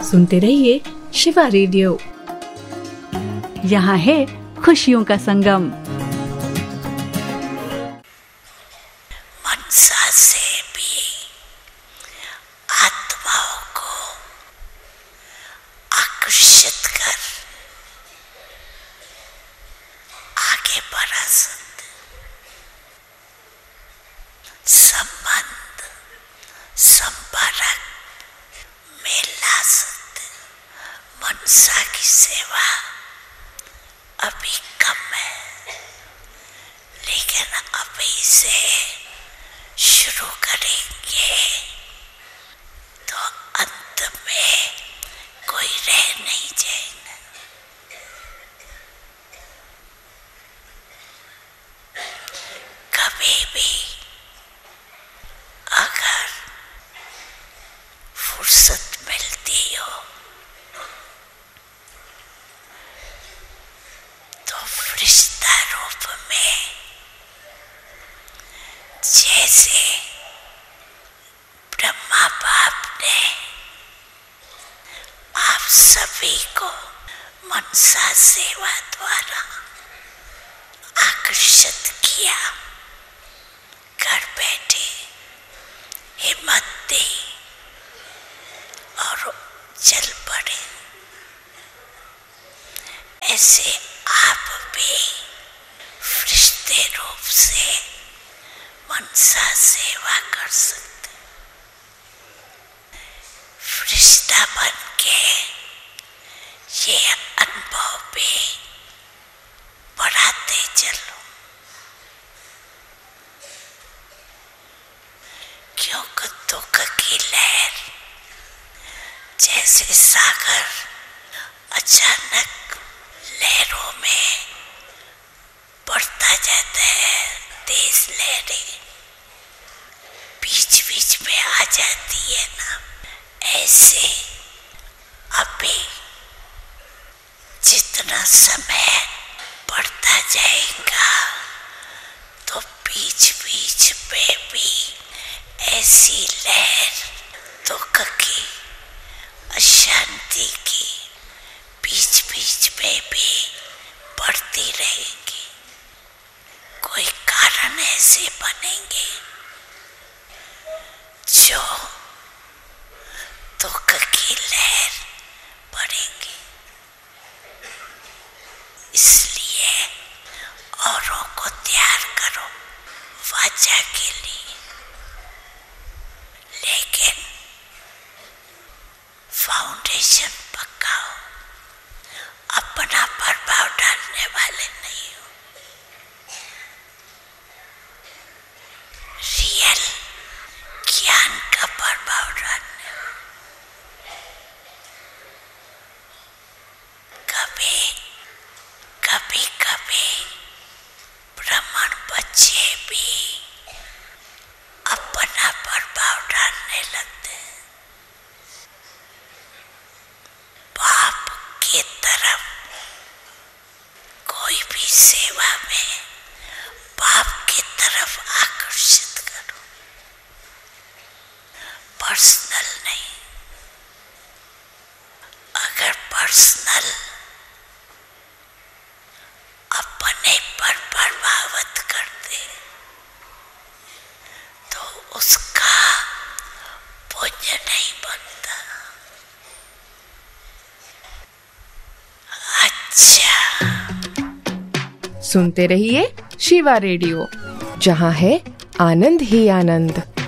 सुनते रहिए शिवा रेडियो। यहाँ है खुशियों का संगम। मनसा से भी आत्माओं को आकर्षित कर आगे बढ़ा सकते, संबंध संपर्क में ला सकते। मनसा की सेवा अभी कम है, लेकिन अभी से शुरू करेंगे तो अंत में कोई रह नहीं जाएगा। कभी भी अगर फुर्सत मिलती हो तो फरिश्ता रूप में जैसे ब्रह्मा बाप ने आप सभी को मनसा सेवा द्वारा आकर्षित किया, घर बैठे हिम्मत दी और चल पड़े। ऐसे आप भी फरिश्ते रूप से मनसा सेवा कर सकते। फरिश्ता बन के ये अनुभव भी बढ़ाते चलो, क्योंकि दुख की लहर जैसे सागर अचानक लहरों में बढ़ता जाता है, तेज लहरें बीच बीच में आ जाती है ना, ऐसे अभी जितना समय बढ़ता जाएगा तो बीच बीच में भी ऐसी लहर दुख की, अशांति की बीच बीच में भी बढ़ती रहेगी। कोई कारण ऐसे बनेंगे जो दुख की लहर बढ़ेंगी। इसलिए औरों को तैयार करो वाचा के लिए, लेकिन फाउंडेशन पकाओ, अपना प्रभाव डालने वाले नहीं हो। रियल ज्ञान का प्रभाव डालने हो। कभी कभी ब्राह्मण बच्चे भी अपना प्रभाव डालने लगते हैं। बाप की तरफ कोई भी सेवा में बाप की तरफ आकर्षित करो, पर्सनल नहीं। अगर पर्सनल अपने पर प्रभावित करते तो उसका पुण्य नहीं बनता। अच्छा, सुनते रहिए शिवा रेडियो, जहाँ है आनंद ही आनंद।